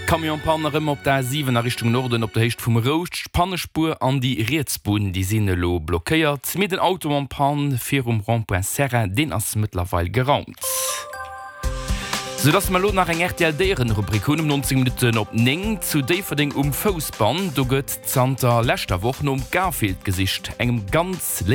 Kamionpannerem op der 7 Richtung Norden op der Hecht vum Rocht, Pannespur an die Reetsbuden, die Sinnelo blockéiert. Mit den Auto am Pan fir Rond-Point Serra, den ass mittlerweile geraumt. So dass man nach eng RTL-Deren Rubrik um 90 Minuten op Ning zu Daverding Fußbahn, du gött Zter letzter Woche Garfield Gesicht engem ganz